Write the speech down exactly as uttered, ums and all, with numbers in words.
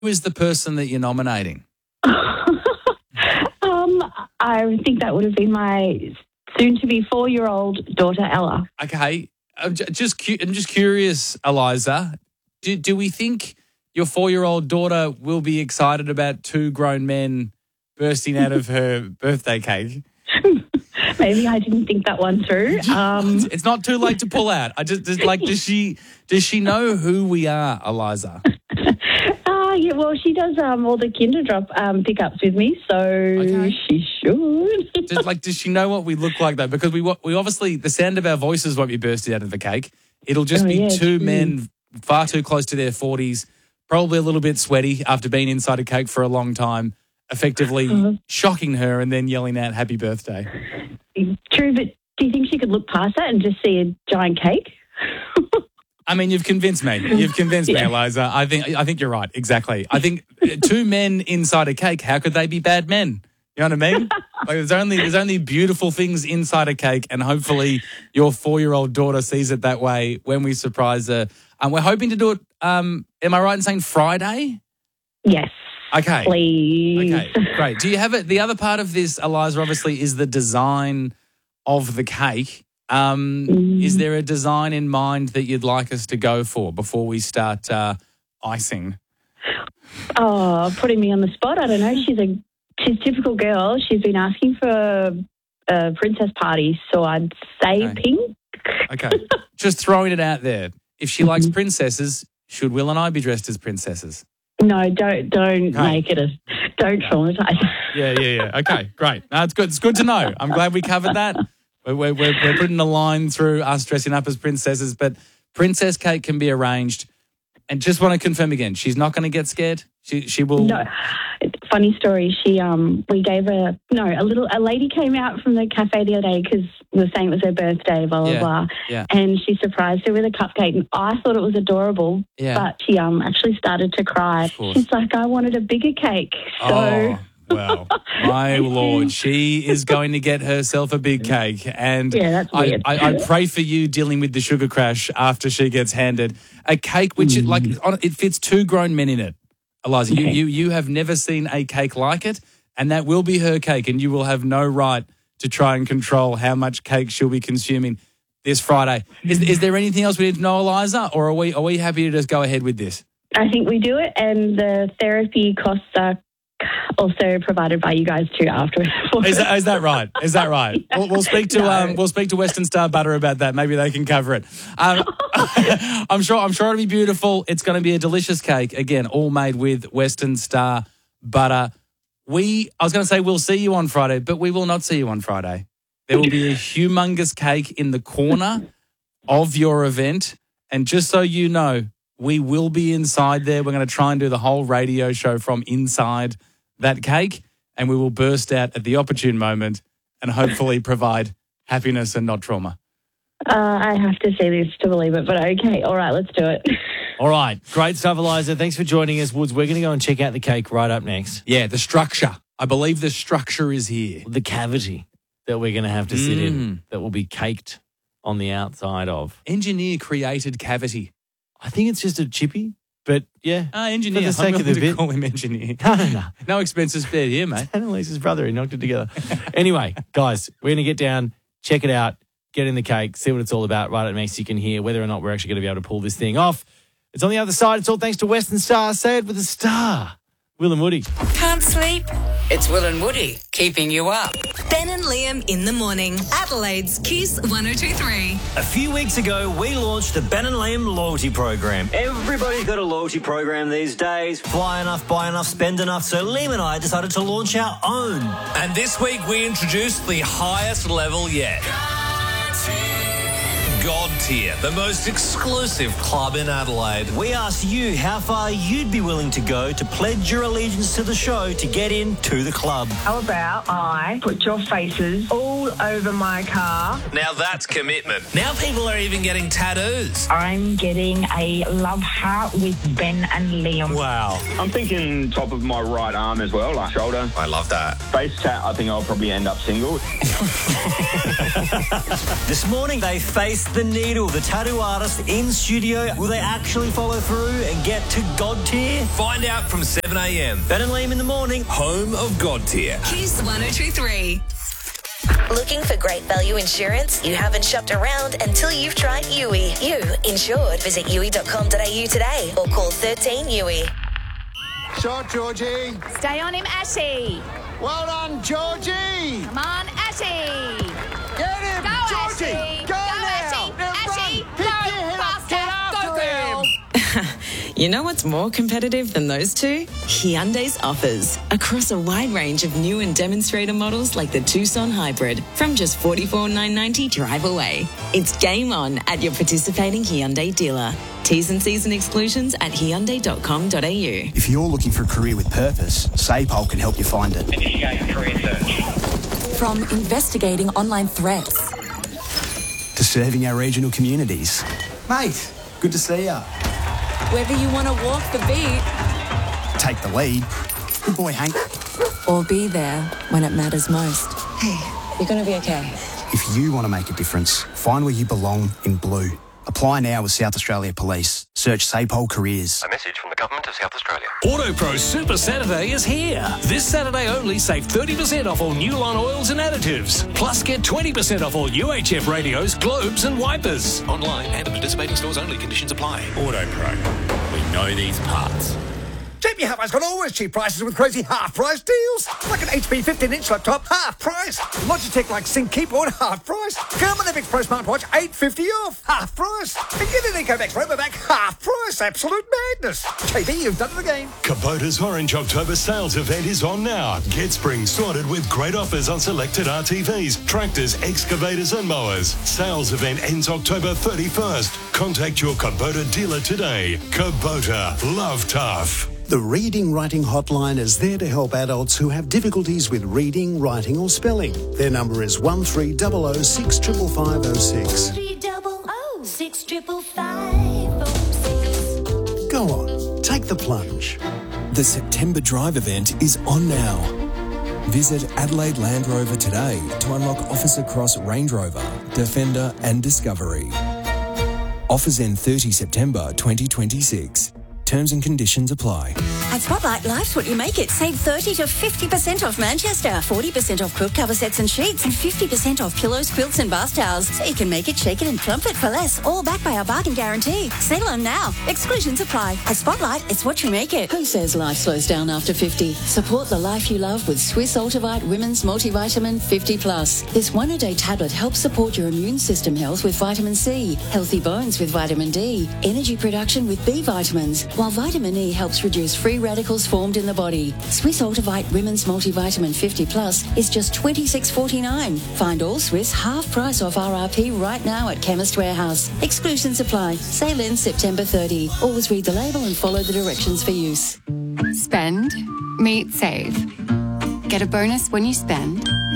Who is the person that you're nominating? um, I think that would have been my soon-to-be four-year-old daughter, Ella. Okay. I'm j- just cu- I'm just curious, Eliza. Do, do we think your four-year-old daughter will be excited about two grown men bursting out of her birthday cake? Maybe I didn't think that one through. Um, It's not too late to pull out. I just, just like, does she does she know who we are, Eliza? uh, yeah, well, she does um, all the Kinder Drop um, pickups with me, so Okay. she should. Does, like, does she know what we look like though? Because we wa- we obviously the sound of our voices won't be bursting out of the cake. It'll just Oh, be yeah, two true. men far too close to their forties, probably a little bit sweaty after being inside a cake for a long time, effectively Uh-huh. shocking her and then yelling out "Happy Birthday." True, but do you think she could look past that and just see a giant cake? I mean, you've convinced me. You've convinced me, Yeah. Eliza. I think I think you're right. Exactly. I think uh, two men inside a cake. How could they be bad men? You know what I mean? Like there's only there's only beautiful things inside a cake, and hopefully your four year old daughter sees it that way when we surprise her. And we're hoping to do it. Um, am I right in saying Friday? Yes. Okay. Please. Okay, great. Do you have it? The other part of this, Eliza, obviously, is the design of the cake. Um, Mm. Is there a design in mind that you'd like us to go for before we start uh, icing? Oh, putting me on the spot. I don't know. She's a she's a typical girl. She's been asking for a, a princess party, so I'd say Okay. pink. Okay, just throwing it out there. If she likes princesses, should Will and I be dressed as princesses? No, don't don't Okay. make it a don't traumatize. Yeah, yeah, yeah. Okay, great. No, it's good. It's good to know. I'm glad we covered that. We're, we're, we're we're putting a line through us dressing up as princesses, but princess cake can be arranged. And just want to confirm again, she's not going to get scared. She she will. No, funny story. She um, we gave her no a little a lady came out from the cafe the other day because we were saying it was her birthday, blah blah Yeah, blah, yeah. and she surprised her with a cupcake, and I thought it was adorable, Yeah. but she um actually started to cry. Of course. She's like, I wanted a bigger cake, so. Oh, well, my Lord, she is going to get herself a big cake. And Yeah, that's I, weird. I, I pray for you dealing with the sugar crash after she gets handed a cake, which it, like on- it fits two grown men in it. Eliza, you, Okay. you, you have never seen a cake like it, and that will be her cake, and you will have no right to try and control how much cake she'll be consuming this Friday. Is, is there anything else we need to know, Eliza, or are we, are we happy to just go ahead with this? I think we do it, and the therapy costs are also provided by you guys too afterwards. Is that, is that right? Is that right? We'll, we'll speak to No. um, we'll speak to Western Star Butter about that. Maybe they can cover it. Um, I'm sure. I'm sure it'll be beautiful. It's going to be a delicious cake. Again, all made with Western Star Butter. We. I was going to say we'll see you on Friday, but we will not see you on Friday. There will be a humongous cake in the corner of your event, and just so you know, we will be inside there. We're going to try and do the whole radio show from inside that cake, and we will burst out at the opportune moment and hopefully provide happiness and not trauma. Uh, I have to say this to believe it, but okay. All right, let's do it. All right. Great stuff, Eliza. Thanks for joining us, Woods. We're going to go and check out the cake right up next. Yeah, the structure. I believe the structure is here. The cavity that we're going to have to sit Mm. in that will be caked on the outside of. Engineer created cavity. I think it's just a chippy, but yeah. Ah, engineer. For the sake I'm of willing the to bit. call him engineer. No, no, no. No expenses spared here, mate. Annalise's brother, he knocked it together. Anyway, guys, we're going to get down, check it out, get in the cake, see what it's all about right at next. You can hear whether or not we're actually going to be able to pull this thing off. It's on the other side. It's all thanks to Western Star. Say it with a star. Will and Woody. Can't sleep? It's Will and Woody keeping you up. Ben and Liam in the morning. Adelaide's Kiss one oh two point three. A few weeks ago, we launched the Ben and Liam loyalty program. Everybody's got a loyalty program these days. Fly enough, buy enough, spend enough. So Liam and I decided to launch our own. And this week we introduced the highest level yet. God Tier, the most exclusive club in Adelaide. We asked you how far you'd be willing to go to pledge your allegiance to the show to get into the club. How about I put your faces all over my car? Now that's commitment. Now people are even getting tattoos. I'm getting a love heart with Ben and Liam. Wow. I'm thinking top of my right arm as well, like shoulder. I love that. Face tat, I think I'll probably end up single. This morning they faced the need Needle, the tattoo artist, in studio. Will they actually follow through and get to God tier? Find out from seven a.m. Ben and Liam in the morning. Home of God tier. Kiss one oh two three. Looking for great value insurance? You haven't shopped around until you've tried U I. You insured. Visit U I dot com dot a u today or call thirteen U I. Shot, Georgie. Stay on him, Ashy. Well done, Georgie. Come on, Ashy. Get him, Go, Georgie. Ashy. Go, Go, now. Ashy. Now Ashy. run. Go, Pick your head up. Get faster. after Go, girl. him. You know what's more competitive than those two? Hyundai's offers. Across a wide range of new and demonstrator models like the Tucson Hybrid from just forty-four thousand nine hundred ninety drive away. It's game on at your participating Hyundai dealer. T's and C's and exclusions at hyundai dot com dot a u. If you're looking for a career with purpose, SafePol can help you find it. Initiate career search. From investigating online threats To serving our regional communities. Mate, good to see ya. Whether you want to walk the beat, Take the lead. Good boy, Hank. or be there when it matters most. Hey, you're going to be okay. If you want to make a difference, find where you belong in blue. Apply now with South Australia Police. Search SafePol Careers. A message from the Government of South Australia. AutoPro Super Saturday is here. This Saturday only, save thirty percent off all new line oils and additives. Plus, get twenty percent off all U H F radios, globes and wipers. Online and at participating stores only. Conditions apply. AutoPro. We know these parts. J B Hi-Fi's got always cheap prices with crazy half-price deals. Like an H P fifteen inch laptop, half price. Logitech like Sync keyboard, half price. Garmin Epic Pro smartwatch, eight dollars fifty off, half price. And get an EcoVax Robovac, half price. Absolute madness. J B, you've done it again. Kubota's Orange October sales event is on now. Get spring sorted with great offers on selected R T Vs, tractors, excavators and mowers. Sales event ends October thirty-first. Contact your Kubota dealer today. Kubota, love tough. The Reading Writing Hotline is there to help adults who have difficulties with reading, writing or spelling. Their number is one three zero zero six five five five zero six. three double oh six triple five oh six. Go on, take the plunge. The September Drive event is on now. Visit Adelaide Land Rover today to unlock offers across Range Rover, Defender and Discovery. Offers end thirtieth September twenty twenty-six. Terms and conditions apply. At Spotlight, life's what you make it. Save thirty to fifty percent off Manchester, forty percent off quilt cover sets and sheets, and fifty percent off pillows, quilts and bath towels. So you can make it, shake it and plump it for less. All backed by our bargain guarantee. Settle on now. Exclusions apply. At Spotlight, it's what you make it. Who says life slows down after fifty? Support the life you love with Swiss Ultivite Women's Multivitamin fifty plus. This one-a-day tablet helps support your immune system health with vitamin C, healthy bones with vitamin D, energy production with B vitamins, while vitamin E helps reduce free radicals formed in the body. Swiss Ultivite Women's Multivitamin fifty plus is just twenty-six forty-nine. Find all Swiss half price off R R P right now at Chemist Warehouse. Exclusions apply. Sale ends September thirtieth. Always read the label and follow the directions for use. Spend, meet, save. Get a bonus when you spend